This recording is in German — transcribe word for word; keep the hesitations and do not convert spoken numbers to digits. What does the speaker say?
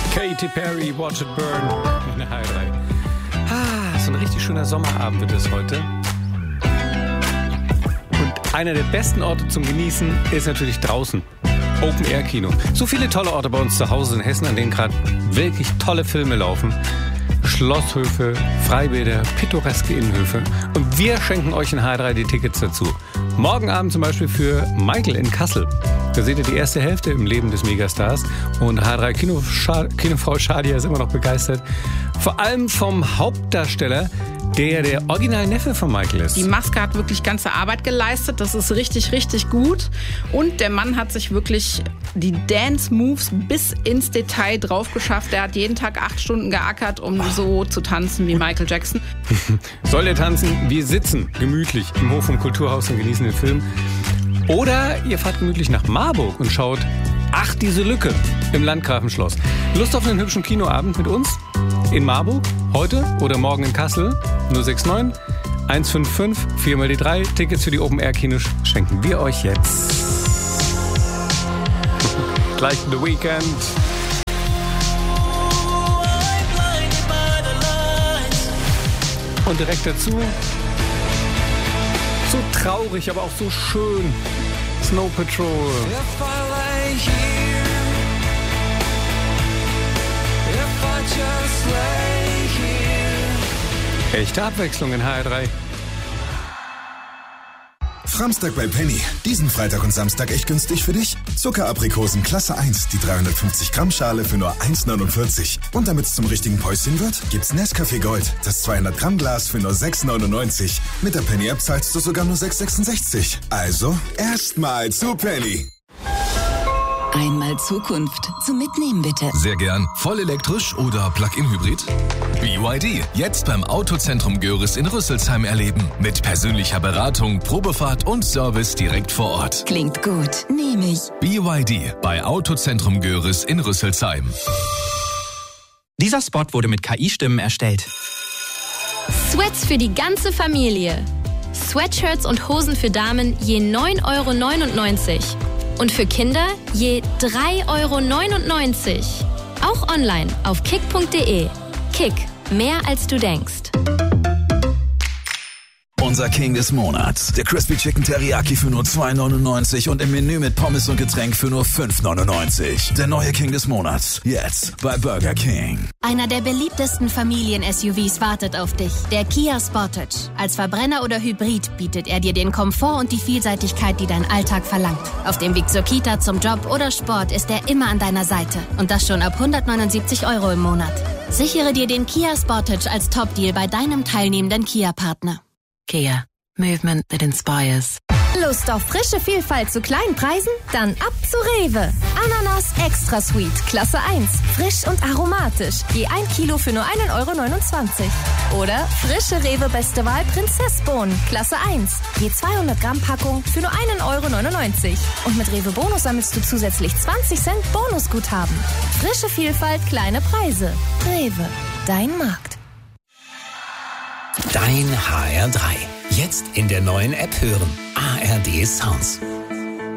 Katy Perry, Watch It Burn. In der H drei. Ah, so ein richtig schöner Sommerabend wird es heute. Und einer der besten Orte zum Genießen ist natürlich draußen. Open-Air-Kino. So viele tolle Orte bei uns zu Hause in Hessen, an denen gerade wirklich tolle Filme laufen. Schlosshöfe, Freibäder, pittoreske Innenhöfe. Und wir schenken euch in H drei die Tickets dazu. Morgen Abend zum Beispiel für Michael in Kassel. Da seht ihr die erste Hälfte im Leben des Megastars. Und H drei Kino, Scha- Kinofrau Shadia ist immer noch begeistert. Vor allem vom Hauptdarsteller, der der original Neffe von Michael ist. Die Maske hat wirklich ganze Arbeit geleistet. Das ist richtig, richtig gut. Und der Mann hat sich wirklich die Dance-Moves bis ins Detail drauf geschafft. Er hat jeden Tag acht Stunden geackert, um so zu tanzen wie Michael Jackson. Soll er tanzen? Wir sitzen gemütlich im Hof vom Kulturhaus und genießen den Film. Oder ihr fahrt gemütlich nach Marburg und schaut Ach, diese Lücke im Landgrafenschloss. Lust auf einen hübschen Kinoabend mit uns? In Marburg, heute oder morgen in Kassel? null sechs neun, eins fünf fünf, vier mal die drei. Tickets für die Open-Air-Kinos schenken wir euch jetzt. Gleich The Weekend. Und direkt dazu, so traurig, aber auch so schön, Snow Patrol. Echte Abwechslung in H R drei. Framstag bei Penny. Diesen Freitag und Samstag echt günstig für dich. Zuckeraprikosen Klasse eins, die dreihundertfünfzig Gramm Schale für nur eins neunundvierzig. Und damit es zum richtigen Päuschen wird, gibt's Nescafé Gold, das zweihundert Gramm Glas für nur sechs neunundneunzig. Mit der Penny App zahlst du sogar nur sechs sechsundsechzig. Also erstmal zu Penny. Einmal Zukunft zum Mitnehmen, bitte. Sehr gern. Voll elektrisch oder Plug-in-Hybrid? B Y D. Jetzt beim Autozentrum Görres in Rüsselsheim erleben. Mit persönlicher Beratung, Probefahrt und Service direkt vor Ort. Klingt gut. Nehme ich. B Y D bei Autozentrum Görres in Rüsselsheim. Dieser Spot wurde mit K I-Stimmen erstellt. Sweats für die ganze Familie. Sweatshirts und Hosen für Damen je neun Euro neunundneunzig. Und für Kinder je drei Euro neunundneunzig. Auch online auf kick punkt de. Kick, mehr als du denkst. Unser King des Monats. Der Crispy Chicken Teriyaki für nur zwei neunundneunzig und im Menü mit Pommes und Getränk für nur fünf neunundneunzig. Der neue King des Monats. Jetzt bei Burger King. Einer der beliebtesten Familien-S U Vs wartet auf dich. Der Kia Sportage. Als Verbrenner oder Hybrid bietet er dir den Komfort und die Vielseitigkeit, die dein Alltag verlangt. Auf dem Weg zur Kita, zum Job oder Sport ist er immer an deiner Seite. Und das schon ab hundertneunundsiebzig Euro im Monat. Sichere dir den Kia Sportage als Top-Deal bei deinem teilnehmenden Kia-Partner. Kia. Movement that inspires. Lust auf frische Vielfalt zu kleinen Preisen? Dann ab zu Rewe. Ananas Extra Sweet, Klasse eins. Frisch und aromatisch. Je ein Kilo für nur ein Euro neunundzwanzig. Oder frische Rewe Beste Wahl Prinzessbohnen, Klasse eins. Je zweihundert Gramm Packung für nur ein Euro neunundneunzig. Und mit Rewe Bonus sammelst du zusätzlich zwanzig Cent Bonusguthaben. Frische Vielfalt, kleine Preise. Rewe, dein Markt. Dein H R drei. Jetzt in der neuen App hören. A R D Sounds.